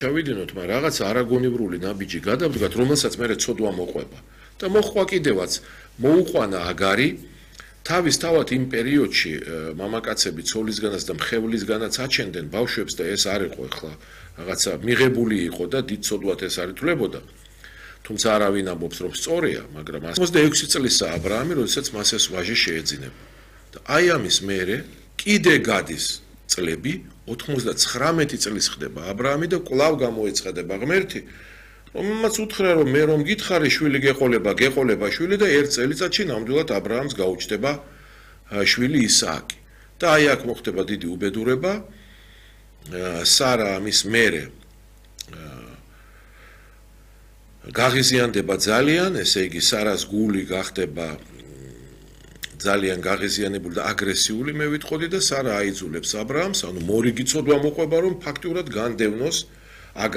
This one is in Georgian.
ჩავიდინოთ, მაგრამ რაღაც არაგონივრული ნაბიჯი გადავდგათ, რომელსაც მე ცოდვა მოყვება. და მოხვა კიდევაც მოუყვანა აგარი თავის თავად იმ პერიოდში მამაკაცები ცოლისგანაც და მხევლისგანაც აჩენდნენ ბავშვებს და ეს არ იყო ახლა რაღაცა მიღებული იყო და დიდ ცოდვად ეს არ ითვლებოდა. თუმცა არავინ ამბობს რომ სწორია, მაგრამ 86 წლისა აბრაამი, როდესაც მას ეს ვაჟი შეეძინება. და აი ამის მერე კიდე გადის წლები 99 წლის ხდება აბრაამი და კვლავ გამოეცხადება ღმერთი, რომელმაც უთხრა რომ მე რომ გითხარი შვილი გეყოლება შვილი და ერთ წელიწადში ნამდვილად აბრაამს გაუჩნდება შვილი ისააკი. და აი აქ მოხდება დიდი უბედურება. სარა ამის მერე გაღიზიანდება ძალიან, ესე იგი სარას გული გახდება ძალიან გაღიზიანებული და აგრესიული მე ვიტყოდი და სარა აიძულებს აბრაამს, ანუ მორიგი ცოდვა მოყვება რომ ფაქტურად განდევნოს